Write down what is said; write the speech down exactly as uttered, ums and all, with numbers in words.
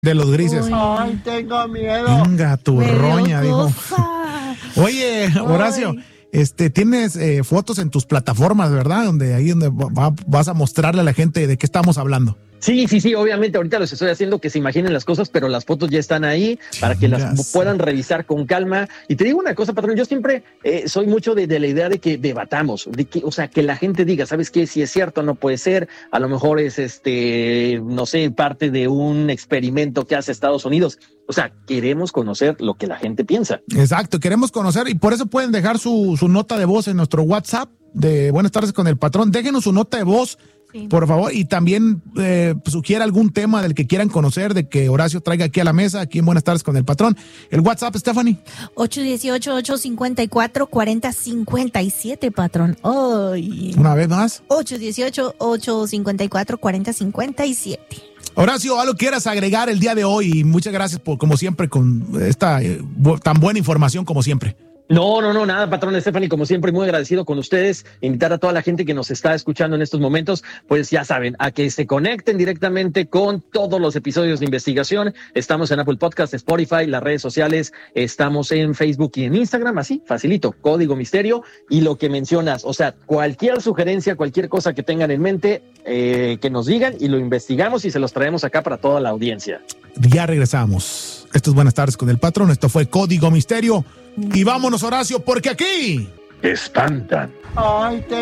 De los grises. Uy. Ay, tengo miedo. Venga, tu Me dio roña, dijo. cosa. Oye, Horacio, Ay. este, tienes eh, fotos en tus plataformas, ¿verdad? Donde ahí donde va, vas a mostrarle a la gente de qué estamos hablando. Sí, sí, sí, obviamente ahorita los estoy haciendo que se imaginen las cosas, pero las fotos ya están ahí para que las Chingas. puedan revisar con calma. Y te digo una cosa, patrón, yo siempre eh, soy mucho de, de la idea de que debatamos, de que, o sea, que la gente diga, ¿sabes qué? Si es cierto, no puede ser, a lo mejor es, este, no sé, parte de un experimento que hace Estados Unidos. O sea, queremos conocer lo que la gente piensa. Exacto, queremos conocer y por eso pueden dejar su, su nota de voz en nuestro WhatsApp de Buenas tardes con el patrón. Déjenos su nota de voz, Sí. por favor, y también eh, sugiera algún tema del que quieran conocer, de que Horacio traiga aquí a la mesa, aquí en Buenas tardes con el patrón. El WhatsApp, Stephanie. ocho uno ocho, ocho cinco cuatro, cuatro cero cinco siete, patrón. Ay. Una vez más. ocho uno ocho, ocho cinco cuatro, cuatro cero cinco siete. Horacio, algo quieras agregar el día de hoy y muchas gracias por, como siempre, con esta eh, bu- tan buena información como siempre. No, no, no, nada, patrón Stephanie, como siempre, muy agradecido con ustedes. Invitar a toda la gente que nos está escuchando en estos momentos, pues ya saben, a que se conecten directamente con todos los episodios de investigación. Estamos en Apple Podcast, Spotify, las redes sociales, estamos en Facebook y en Instagram, así, facilito, Código Misterio. Y lo que mencionas, o sea, cualquier sugerencia, cualquier cosa que tengan en mente, eh, que nos digan y lo investigamos y se los traemos acá para toda la audiencia. Ya regresamos. Esto es Buenas tardes con el patrón. Esto fue Código Misterio. Y vámonos, Horacio, porque aquí Espantan. Ay, tengo